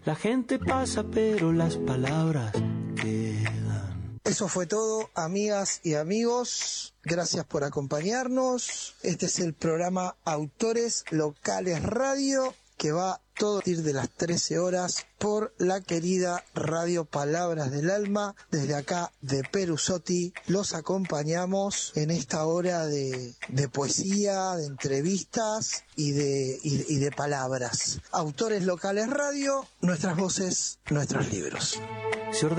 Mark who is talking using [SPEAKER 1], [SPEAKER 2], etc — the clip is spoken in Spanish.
[SPEAKER 1] La gente pasa, pero las palabras quedan.
[SPEAKER 2] Eso fue todo, amigas y amigos. Gracias por acompañarnos. Este es el programa Autores Locales Radio, que va todo a partir de las 13 horas por la querida Radio Palabras del Alma. Desde acá de Perusotti los acompañamos en esta hora de poesía, de entrevistas y de palabras. Autores Locales Radio, nuestras voces, nuestros libros.